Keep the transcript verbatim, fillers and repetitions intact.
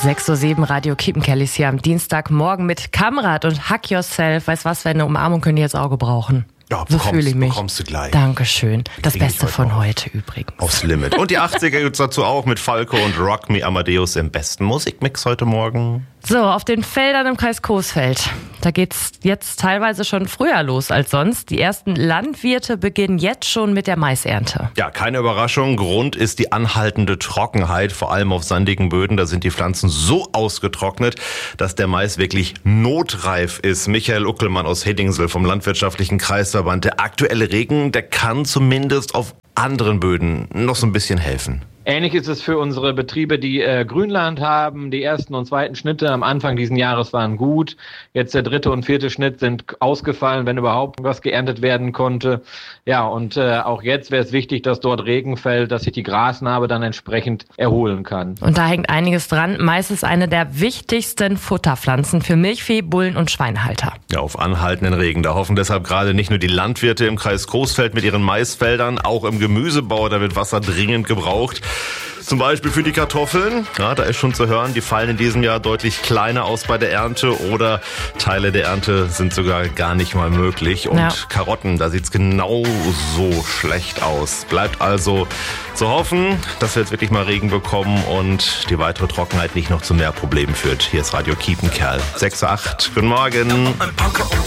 sechs Uhr sieben, Radio Kiepenkerl ist hier am Dienstagmorgen mit Kamrat und Hack Yourself. Weißt was, eine Umarmung können die jetzt auch gebrauchen. Ja, so bekommst, fühle ich mich. bekommst du gleich. Dankeschön. Das Krieg ich Beste heute von noch. heute übrigens. Aufs Limit. Und die achtziger gibt's dazu auch mit Falco und Rock Me Amadeus im besten Musikmix heute Morgen. So, auf den Feldern im Kreis Coesfeld. Da geht's jetzt teilweise schon früher los als sonst. Die ersten Landwirte beginnen jetzt schon mit der Maisernte. Ja, keine Überraschung. Grund ist die anhaltende Trockenheit, vor allem auf sandigen Böden. Da sind die Pflanzen so ausgetrocknet, dass der Mais wirklich notreif ist. Michael Uckelmann aus Heddingsel vom Landwirtschaftlichen Kreisverband. Der aktuelle Regen, der kann zumindest auf anderen Böden noch so ein bisschen helfen. Ähnlich ist es für unsere Betriebe, die äh, Grünland haben. Die ersten und zweiten Schnitte am Anfang dieses Jahres waren gut. Jetzt der dritte und vierte Schnitt sind ausgefallen, wenn überhaupt was geerntet werden konnte. Ja, und äh, auch jetzt wäre es wichtig, dass dort Regen fällt, dass sich die Grasnarbe dann entsprechend erholen kann. Und da hängt einiges dran. Mais ist eine der wichtigsten Futterpflanzen für Milchvieh, Bullen und Schweinehalter. Ja, auf anhaltenden Regen. Da hoffen deshalb gerade nicht nur die Landwirte im Kreis Coesfeld mit ihren Maisfeldern, auch im Gemüsebau, da wird Wasser dringend gebraucht. Zum Beispiel für die Kartoffeln. Ja, da ist schon zu hören, die fallen in diesem Jahr deutlich kleiner aus bei der Ernte oder Teile der Ernte sind sogar gar nicht mal möglich. Und ja. Karotten, da sieht's genauso schlecht aus. Bleibt also zu hoffen, dass wir jetzt wirklich mal Regen bekommen und die weitere Trockenheit nicht noch zu mehr Problemen führt. Hier ist Radio Kiepenkerl. sechs Uhr acht. Guten Morgen.